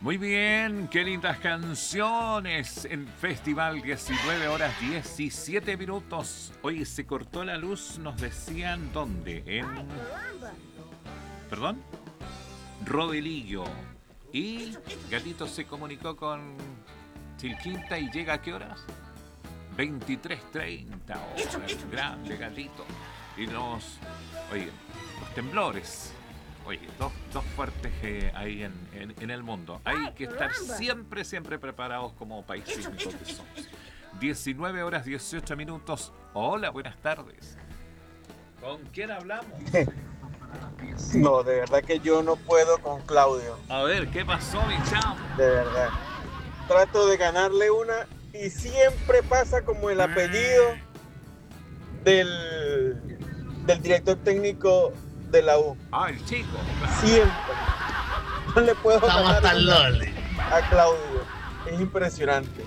Muy bien, qué lindas canciones en Festival 19 horas 17 minutos. Oye, se cortó la luz, nos decían dónde, en... ¿Perdón? Rodelillo. Y Gatito se comunicó con Chilquinta y llega a qué horas? 23:30 horas. Grande Gatito. Y oye, los temblores. Oye, dos fuertes ahí en el mundo. Hay que estar siempre preparados como país sísmico que somos. 19 horas 18 minutos. Hola, buenas tardes. ¿Con quién hablamos? No, de verdad que yo no puedo con Claudio. A ver, ¿qué pasó, mi chavo? De verdad. Trato de ganarle una y siempre pasa como el apellido del director técnico de la U. Ah, el chico. Siempre. No le puedo Estamos ganar tan loli. a Claudio. Es impresionante.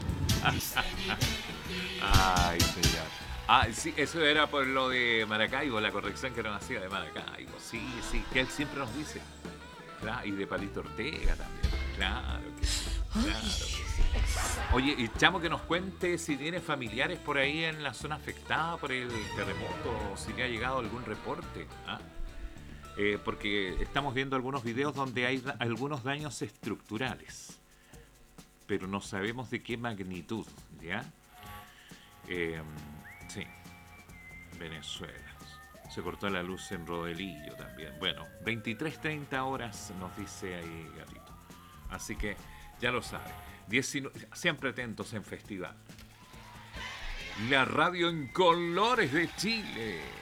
Ay, señor. Ah, sí, eso era por lo de Maracaibo, la corrección que nos hacía de Maracaibo. Sí, que él siempre nos dice. Claro, y de Palito Ortega también. Claro que sí. Claro que sí. Oye, y Chamo, que nos cuente si tiene familiares por ahí en la zona afectada por el terremoto, o si le ha llegado algún reporte. ¿Ah? Porque estamos viendo algunos videos donde hay algunos daños estructurales, pero no sabemos de qué magnitud, ¿ya? Sí, Venezuela. Se cortó la luz en Rodelillo también. Bueno, 23:30 horas nos dice ahí Gatito. Así que ya lo sabe. Siempre atentos en Festival. La radio en colores de Chile.